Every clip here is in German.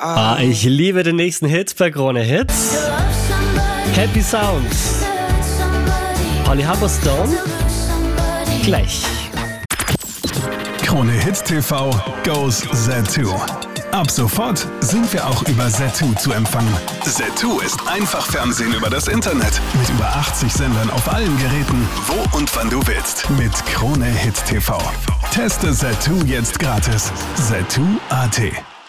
Ich liebe den nächsten Hit bei Krone Hits. Happy Sounds. Holly Humberstone. Gleich. Krone Hit TV goes Z2. Ab sofort sind wir auch über Z2 zu empfangen. Z2 ist einfach Fernsehen über das Internet. Mit über 80 Sendern auf allen Geräten, wo und wann du willst. Mit Krone Hit TV. Teste Z2 jetzt gratis. Z2.at.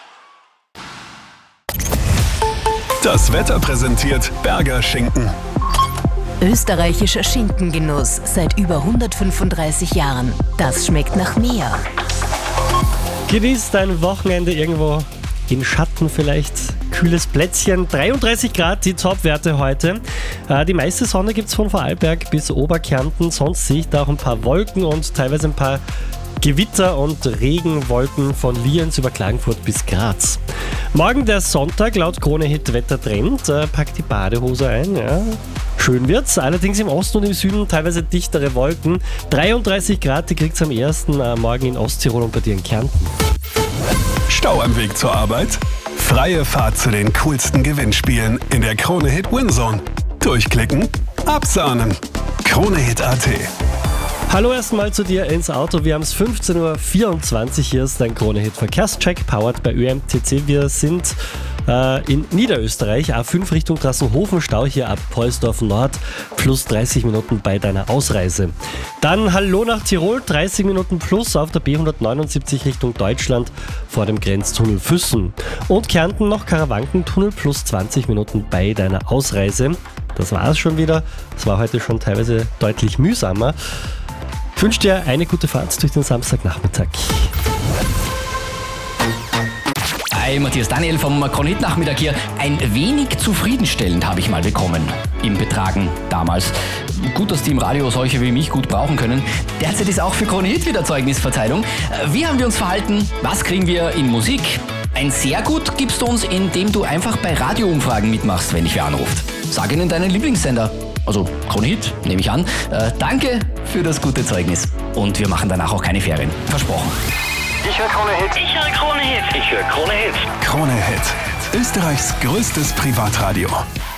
Das Wetter präsentiert Berger Schinken. Österreichischer Schinkengenuss seit über 135 Jahren. Das schmeckt nach mehr. Genießt dein Wochenende irgendwo in Schatten vielleicht. Kühles Plätzchen, 33 Grad die Topwerte heute. Die meiste Sonne gibt es von Vorarlberg bis Oberkärnten. Sonst sehe ich da auch ein paar Wolken und teilweise ein paar Gewitter und Regenwolken von Lienz über Klagenfurt bis Graz. Morgen der Sonntag, laut Krone Hit Wettertrend. Packt die Badehose ein, ja. Schön wird's, allerdings im Osten und im Süden teilweise dichtere Wolken. 33 Grad, die kriegt's am ersten Morgen in Osttirol und bei dir in Kärnten. Stau am Weg zur Arbeit? Freie Fahrt zu den coolsten Gewinnspielen in der Krone Hit Winzone. Durchklicken, absahnen. Krone Hit.at. Hallo erstmal zu dir ins Auto. Wir haben es 15.24 Uhr. Hier ist dein Krone Hit Verkehrscheck, powered bei ÖMTC. Wir sind in Niederösterreich, A5 Richtung Trassenhofen, Stau hier ab Pollsdorf Nord, plus 30 Minuten bei deiner Ausreise. Dann hallo nach Tirol, 30 Minuten plus auf der B179 Richtung Deutschland vor dem Grenztunnel Füssen. Und Kärnten noch Karawankentunnel, plus 20 Minuten bei deiner Ausreise. Das war es schon wieder. Es war heute schon teilweise deutlich mühsamer. Ich wünsche dir eine gute Fahrt durch den Samstagnachmittag. Hi, Matthias Daniel vom Krone Hit Nachmittag hier. Ein wenig zufriedenstellend habe ich mal bekommen im Betragen damals. Gut, dass die im Radio solche wie mich gut brauchen können. Derzeit ist auch für Krone Hit wieder Zeugnisverteilung. Wie haben wir uns verhalten? Was kriegen wir in Musik? Ein sehr gut gibst du uns, indem du einfach bei Radioumfragen mitmachst, wenn dich wer anruft. Sag ihnen deinen Lieblingssender. Also Krone Hit, nehme ich an. Danke für das gute Zeugnis. Und wir machen danach auch keine Ferien. Versprochen. Ich höre Krone Hit. Ich höre Krone Hit. Ich höre Krone Hit. Krone Hit. Österreichs größtes Privatradio.